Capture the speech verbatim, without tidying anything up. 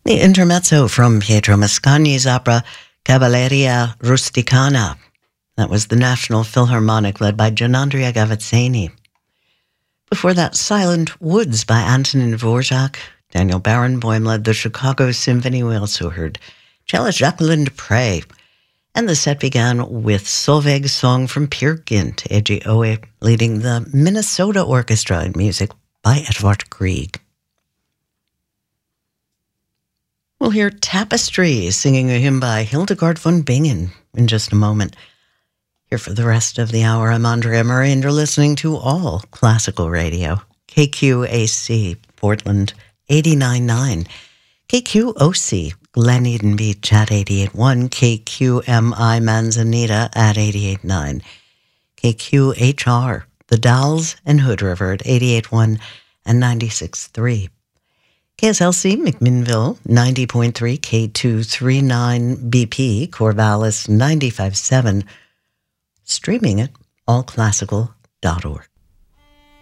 The intermezzo from Pietro Mascagni's opera Cavalleria Rusticana. That was the National Philharmonic led by Gianandrea Gavazzini. Before that, Silent Woods by Antonin Dvorak. Daniel Barenboim led the Chicago Symphony. We also heard cellist Jacqueline Dupre. And the set began with Solveig's song from Peer Gynt, Eji Owe, leading the Minnesota Orchestra in music by Edvard Grieg. We'll hear Tapestry singing a hymn by Hildegard von Bingen in just a moment. Here for the rest of the hour, I'm Andrea Murray, and you're listening to All Classical Radio. K Q A C, Portland, eighty-nine point nine. K Q O C, Glen Eden Beach at eighty-eight point one. K Q M I Manzanita at eighty-eight point nine. K Q H R, The Dalles and Hood River at eighty-eight point one and ninety-six point three. K S L C McMinnville, ninety point three, K two thirty-nine B P, Corvallis, ninety-five point seven. Streaming at all classical dot org.